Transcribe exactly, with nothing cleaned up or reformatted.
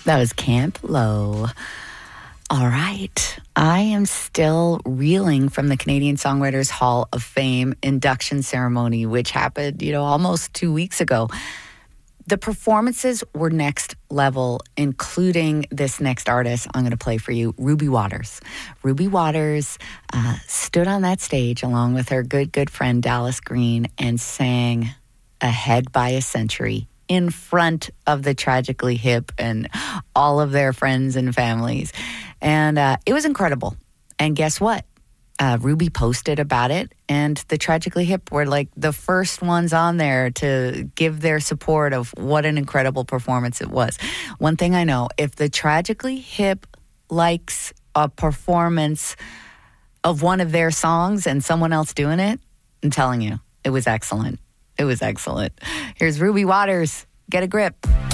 That was Camp Low. All right. I am still reeling from the Canadian Songwriters Hall of Fame induction ceremony, which happened, you know, almost two weeks ago. The performances were next level, including this next artist I'm going to play for you, Ruby Waters. Ruby Waters uh, stood on that stage along with her good, good friend Dallas Green and sang Ahead by a Century in front of the Tragically Hip and all of their friends and families. And uh, it was incredible. And guess what? Uh, Ruby posted about it, and the Tragically Hip were like the first ones on there to give their support of what an incredible performance it was. One thing I know, if the Tragically Hip likes a performance of one of their songs and someone else doing it, I'm telling you, it was excellent. It was excellent. Here's Ruby Waters. Get a grip.